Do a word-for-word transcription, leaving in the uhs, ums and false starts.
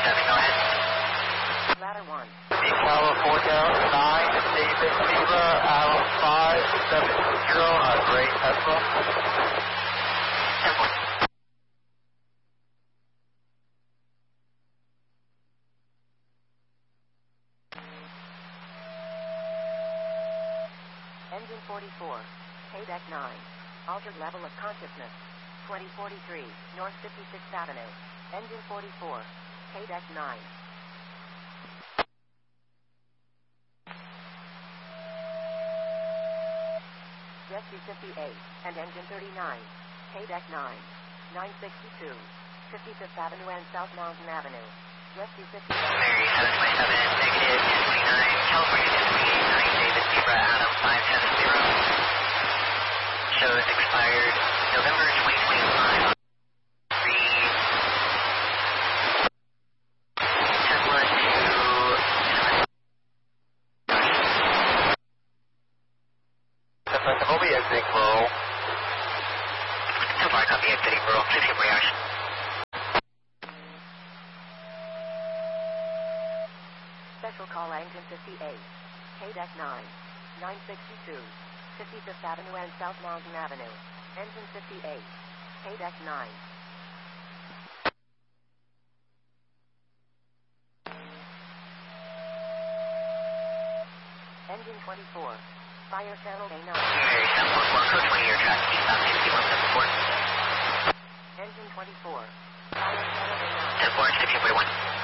seven, go ahead. Ladder one. Tower four down, nine, David Zebra, Allen five, seven, zero, uh, Gray Tesla. ten four. Engine forty-four. Paydeck nine. Altered level of consciousness. twenty forty-three, North fifty-sixth Avenue. Engine forty-four. Paydeck nine. Rescue fifty-eight and Engine thirty-nine. Paydeck nine. nine sixty-two. fifty-fifth Avenue and South Mountain Avenue. Rescue fifty-eight. Mary seven twenty-seven, negative two twenty-nine, California two twenty-eight, nine David Zebra, Adam five seven zero. Shows expired November twenty twenty-five. three Tesla to We'll be exiting Burl. so far, copy exiting Burl, sixty Voyage. Special call Engine fifty-eight. Paydeck nine. nine sixty-two. fifty-fifth Avenue and South Mountain Avenue. Engine fifty-eight. Paydeck nine. Engine twenty-four. Fire channel A nine. Mary seven one four, code twenty, air traffic eastbound sixty-one seven four. Engine twenty-four. Fire channel A nine. ten four, sixty forty-one.